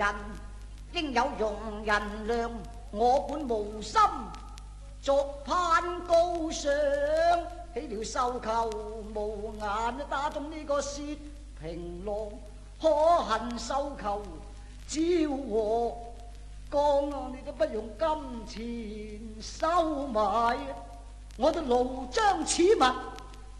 人，應有容人量。我本無心續攀高尚，起了繡球無眼打中呢個薛平郎，可恨繡球招和江啊！你都不用金錢收買，我都勞將此物。